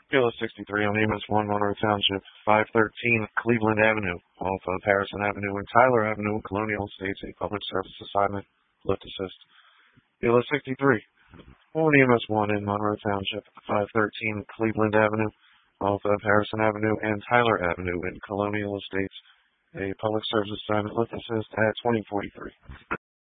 PLS 63 on EMS 1, Monroe Township, 513 Cleveland Avenue, off of Harrison Avenue and Tyler Avenue, Colonial Estates, a public service assignment, lift assist. PLS 63 on EMS 1 in Monroe Township, 513 Cleveland Avenue, off of Harrison Avenue and Tyler Avenue in Colonial Estates, a public service assignment, lift assist at 2043.